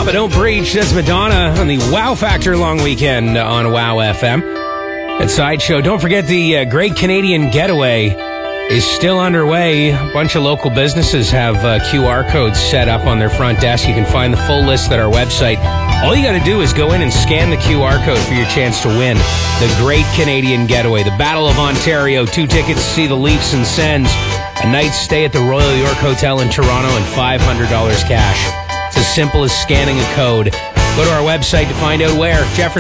But Don't Breach, that's Madonna on the Wow Factor long weekend on Wow FM. At Sideshow, don't forget the Great Canadian Getaway is still underway. A bunch of local businesses have QR codes set up on their front desk. You can find the full list at our website. All you got to do is go in and scan the QR code for your chance to win the Great Canadian Getaway, the Battle of Ontario, 2 tickets to see the Leafs and Sens, a night's stay at the Royal York Hotel in Toronto, and $500 cash. It's as simple as scanning a code. Go to our website to find out where. Jefferson